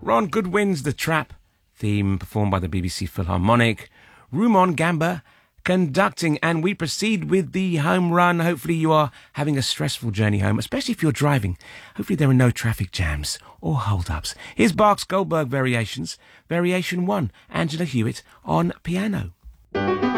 Ron Goodwin's The Trap, theme performed by the BBC Philharmonic. Rumon Gamba conducting, and we proceed with the home run. Hopefully you are having a stressful journey home, especially if you're driving. Hopefully there are no traffic jams or hold-ups. Here's Bach's Goldberg Variations, Variation 1, Angela Hewitt on piano.